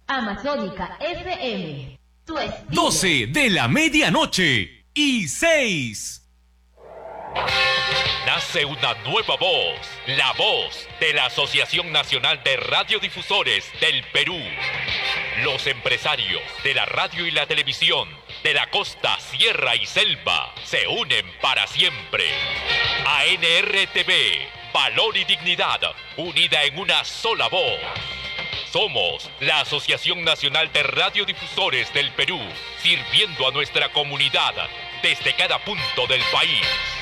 Amazónica FM. Tu estilo. 12 de la medianoche y 6. Nace una nueva voz, la voz de la Asociación Nacional de Radiodifusores del Perú. Los empresarios de la radio y la televisión de la costa, sierra y selva se unen para siempre. ANRTV, valor y dignidad, unida en una sola voz. Somos la Asociación Nacional de Radiodifusores del Perú, sirviendo a nuestra comunidad desde cada punto del país.